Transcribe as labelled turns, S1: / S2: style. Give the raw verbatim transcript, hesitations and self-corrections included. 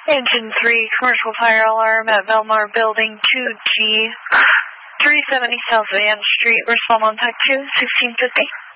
S1: Engine three, commercial fire alarm at Belmar Building two G, three seventy South Van Street, respond on type two, sixteen fifty.